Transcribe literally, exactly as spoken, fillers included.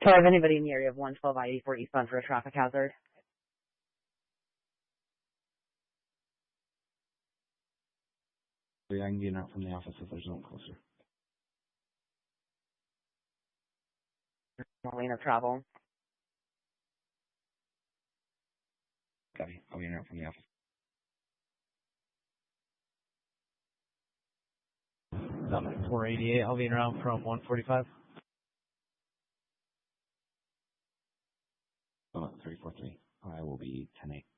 So I have anybody in the area of one twelve I eighty-four eastbound for a traffic hazard? Yeah, I can get out from the office if there's no one closer. Lane of travel. Copy. I'll be in out from the office. four eighty-eight, I'll be around from one forty-five. Oh, three four three. I will be ten eight.